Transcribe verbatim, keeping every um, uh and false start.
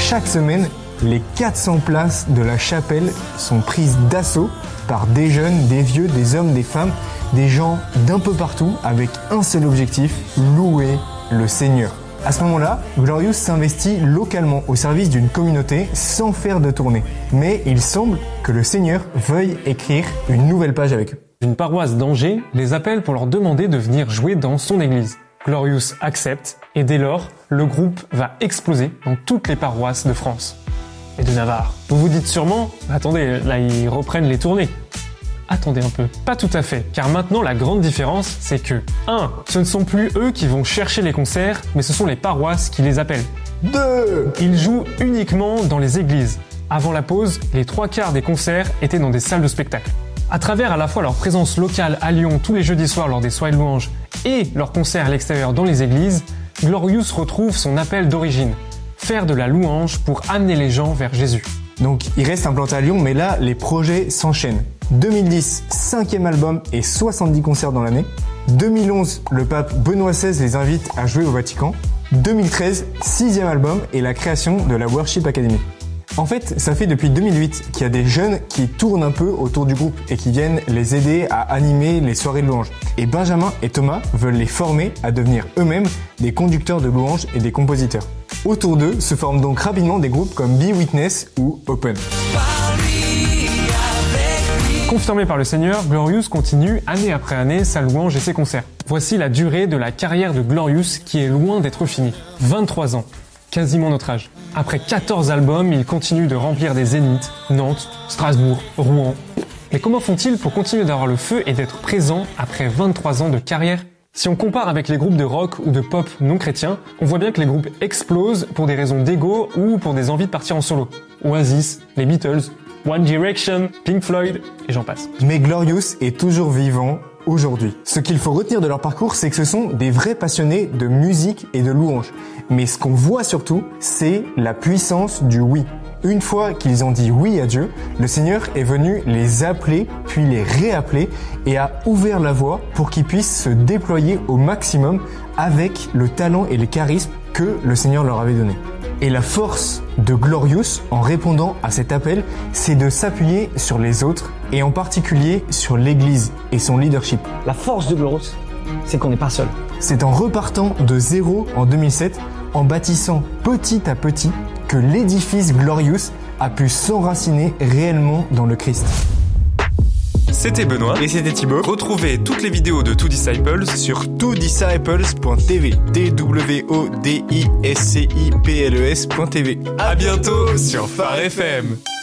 chaque semaine, les quatre cents places de la chapelle sont prises d'assaut par des jeunes, des vieux, des hommes, des femmes, des gens d'un peu partout avec un seul objectif, louer le Seigneur. À ce moment-là, Glorious s'investit localement au service d'une communauté sans faire de tournée. Mais il semble que le Seigneur veuille écrire une nouvelle page avec eux. Une paroisse d'Angers les appelle pour leur demander de venir jouer dans son église. Glorious accepte et dès lors, le groupe va exploser dans toutes les paroisses de France et de Navarre. Vous vous dites sûrement, attendez, là ils reprennent les tournées. Attendez un peu. Pas tout à fait, car maintenant la grande différence, c'est que un. Ce ne sont plus eux qui vont chercher les concerts, mais ce sont les paroisses qui les appellent. deux. Ils jouent uniquement dans les églises. Avant la pause, les trois quarts des concerts étaient dans des salles de spectacle. À travers à la fois leur présence locale à Lyon tous les jeudis soirs lors des soirées de louanges et leurs concerts à l'extérieur dans les églises, Glorious retrouve son appel d'origine. Faire de la louange pour amener les gens vers Jésus. Donc il reste implanté à Lyon, mais là les projets s'enchaînent. deux mille dix, cinquième album et soixante-dix concerts dans l'année. deux mille onze, le pape Benoît seize les invite à jouer au Vatican. deux mille treize, sixième album et la création de la Worship Academy. En fait, ça fait depuis deux mille huit qu'il y a des jeunes qui tournent un peu autour du groupe et qui viennent les aider à animer les soirées de louanges. Et Benjamin et Thomas veulent les former à devenir eux-mêmes des conducteurs de louanges et des compositeurs. Autour d'eux se forment donc rapidement des groupes comme Be Witness ou Open. Confirmé par le Seigneur, Glorious continue année après année sa louange et ses concerts. Voici la durée de la carrière de Glorious qui est loin d'être finie. vingt-trois ans. Quasiment notre âge. Après quatorze albums, il continue de remplir des zéniths, Nantes, Strasbourg, Rouen. Mais comment font-ils pour continuer d'avoir le feu et d'être présents après vingt-trois ans de carrière ? Si on compare avec les groupes de rock ou de pop non chrétiens, on voit bien que les groupes explosent pour des raisons d'ego ou pour des envies de partir en solo. Oasis, les Beatles, One Direction, Pink Floyd, et j'en passe. Mais Glorious est toujours vivant aujourd'hui. Ce qu'il faut retenir de leur parcours, c'est que ce sont des vrais passionnés de musique et de louange. Mais ce qu'on voit surtout, c'est la puissance du oui. Une fois qu'ils ont dit oui à Dieu, le Seigneur est venu les appeler, puis les réappeler et a ouvert la voie pour qu'ils puissent se déployer au maximum avec le talent et les charismes que le Seigneur leur avait donnés. Et la force de Glorious, en répondant à cet appel, c'est de s'appuyer sur les autres et en particulier sur l'Église et son leadership. La force de Glorious, c'est qu'on n'est pas seul. C'est en repartant de zéro en deux mille sept, en bâtissant petit à petit, que l'édifice Glorious a pu s'enraciner réellement dans le Christ. C'était Benoît Et c'était Thibaut. Retrouvez toutes les vidéos de Two Disciples Sur two disciples point t v. T W O D I S C I P L E S point t v. À bientôt sur Phare F M.